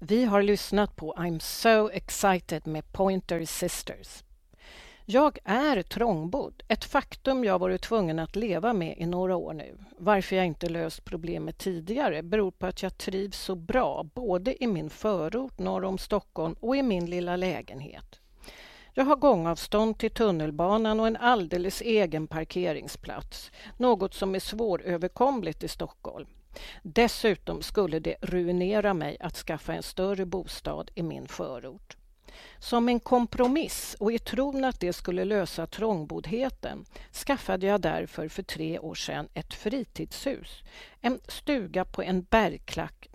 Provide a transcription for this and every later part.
Vi har lyssnat på I'm so excited med Pointer Sisters. Jag är trångbodd, ett faktum jag varit tvungen att leva med i några år nu. Varför jag inte löst problemet tidigare beror på att jag trivs så bra både i min förort norr om Stockholm och i min lilla lägenhet. Jag har gångavstånd till tunnelbanan och en alldeles egen parkeringsplats, något som är svåröverkomligt i Stockholm. Dessutom skulle det ruinera mig att skaffa en större bostad i min förort. Som en kompromiss och i tron att det skulle lösa trångboddheten skaffade jag därför för 3 år sedan ett fritidshus. En stuga på en bergklack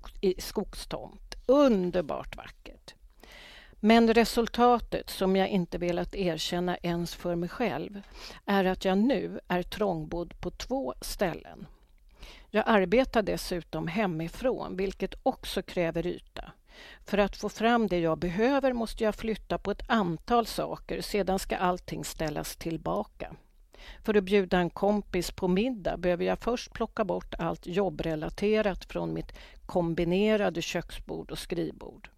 i skogstomt. Underbart vackert. Men resultatet, som jag inte velat erkänna ens för mig själv, är att jag nu är trångbodd på 2 ställen. Jag arbetar dessutom hemifrån, vilket också kräver yta. För att få fram det jag behöver måste jag flytta på ett antal saker, sedan ska allting ställas tillbaka. För att bjuda en kompis på middag behöver jag först plocka bort allt jobbrelaterat från mitt kombinerade köksbord och skrivbord.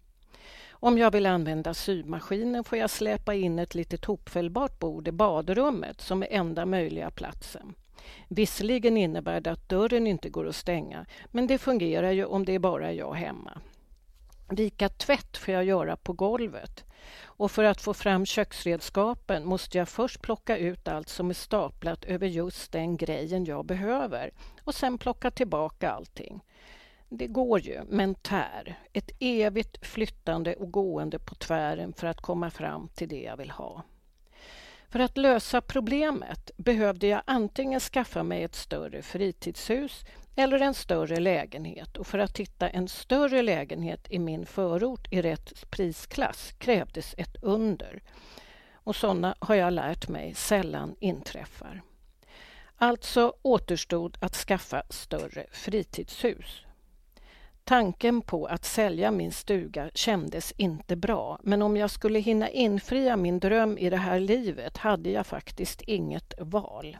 Om jag vill använda symaskinen får jag släpa in ett litet hopfällbart bord i badrummet som är enda möjliga platsen. Visserligen innebär det att dörren inte går att stänga, men det fungerar ju om det är bara jag hemma. Vika tvätt får jag göra på golvet. Och för att få fram köksredskapen måste jag först plocka ut allt som är staplat över just den grejen jag behöver och sen plocka tillbaka allting. Det går ju, men tär. Ett evigt flyttande och gående på tvären för att komma fram till det jag vill ha. För att lösa problemet behövde jag antingen skaffa mig ett större fritidshus eller en större lägenhet, och för att hitta en större lägenhet i min förort i rätt prisklass krävdes ett under. Och sådana har jag lärt mig sällan inträffar. Alltså återstod att skaffa större fritidshus. Tanken på att sälja min stuga kändes inte bra, men om jag skulle hinna infria min dröm i det här livet hade jag faktiskt inget val.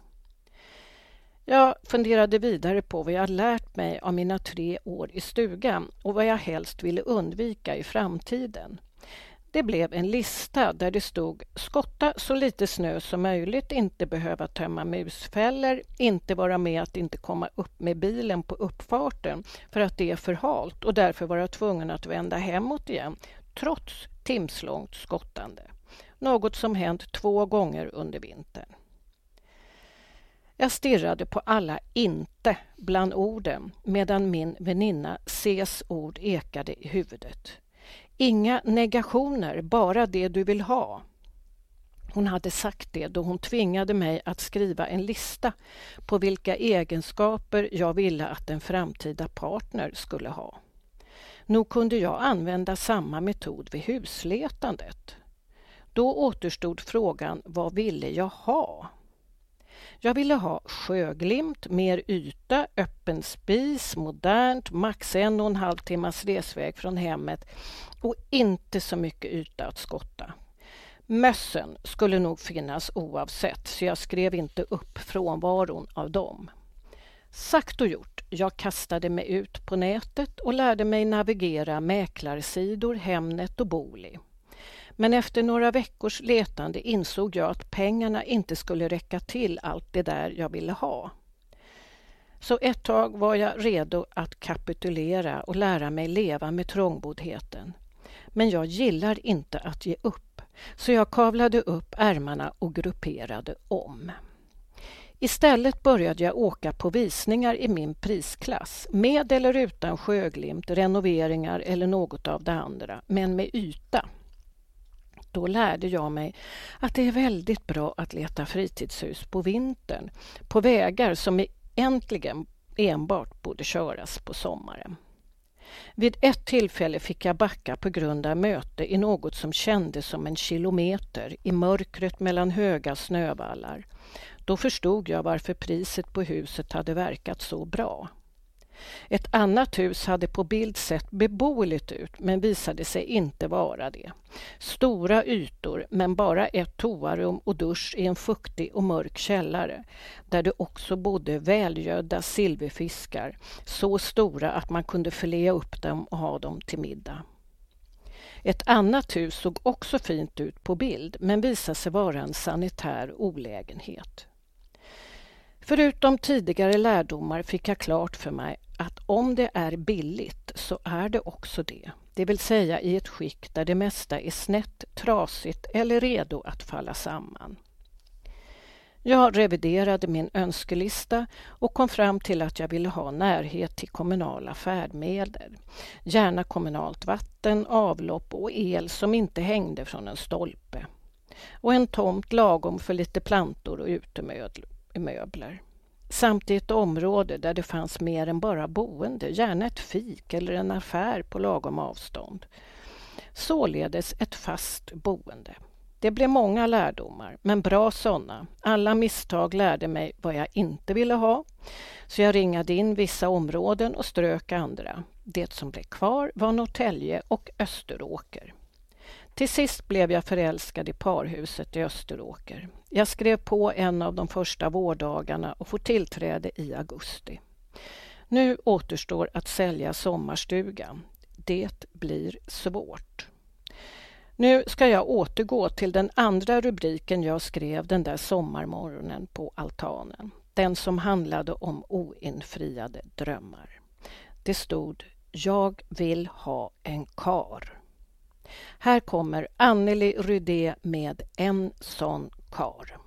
Jag funderade vidare på vad jag lärt mig av mina 3 år i stugan och vad jag helst ville undvika i framtiden. Det blev en lista där det stod: skotta så lite snö som möjligt, inte behöva tömma musfällor, inte vara med att inte komma upp med bilen på uppfarten för att det är för halt och därför vara tvungen att vända hemåt igen trots timslångt skottande. Något som hänt 2 gånger under vintern. Jag stirrade på alla inte bland orden medan min väninna C's ord ekade i huvudet. Inga negationer, bara det du vill ha. Hon hade sagt det då hon tvingade mig att skriva en lista på vilka egenskaper jag ville att en framtida partner skulle ha. Nog kunde jag använda samma metod vid husletandet. Då återstod frågan, vad ville jag ha? Jag ville ha sjöglimt, mer yta, öppen spis, modernt, max 1,5 timmars resväg från hemmet och inte så mycket yta att skotta. Mössen skulle nog finnas oavsett, så jag skrev inte upp frånvaron av dem. Sagt och gjort, jag kastade mig ut på nätet och lärde mig navigera mäklarsidor, Hemnet och Booli. Men efter några veckors letande insåg jag att pengarna inte skulle räcka till allt det där jag ville ha. Så ett tag var jag redo att kapitulera och lära mig leva med trångboddheten. Men jag gillar inte att ge upp, så jag kavlade upp ärmarna och grupperade om. Istället började jag åka på visningar i min prisklass, med eller utan sjöglimt, renoveringar eller något av det andra, men med yta. Då lärde jag mig att det är väldigt bra att leta fritidshus på vintern, på vägar som egentligen enbart borde köras på sommaren. Vid ett tillfälle fick jag backa på grund av möte i något som kändes som 1 kilometer i mörkret mellan höga snövallar. Då förstod jag varför priset på huset hade verkat så bra. Ett annat hus hade på bild sett beboeligt ut men visade sig inte vara det. Stora ytor men bara ett toarum och dusch i en fuktig och mörk källare där det också bodde välgödda silverfiskar, så stora att man kunde filea upp dem och ha dem till middag. Ett annat hus såg också fint ut på bild men visade sig vara en sanitär olägenhet. Förutom tidigare lärdomar fick jag klart för mig att om det är billigt så är det också det. Det vill säga i ett skick där det mesta är snett, trasigt eller redo att falla samman. Jag reviderade min önskelista och kom fram till att jag ville ha närhet till kommunala färdmedel. Gärna kommunalt vatten, avlopp och el som inte hängde från en stolpe. Och en tomt lagom för lite plantor och utemöbler. Samt i ett område där det fanns mer än bara boende, gärna ett fik eller en affär på lagom avstånd. Således ett fast boende. Det blev många lärdomar, men bra sådana. Alla misstag lärde mig vad jag inte ville ha, så jag ringade in vissa områden och strök andra. Det som blev kvar var Norrtälje och Österåker. Till sist blev jag förälskad i parhuset i Österåker. Jag skrev på en av de första vårdagarna och får tillträde i augusti. Nu återstår att sälja sommarstugan. Det blir svårt. Nu ska jag återgå till den andra rubriken jag skrev den där sommarmorgonen på altanen. Den som handlade om oinfriade drömmar. Det stod: jag vill ha en kar. Här kommer Anneli Rydé med En sån kar.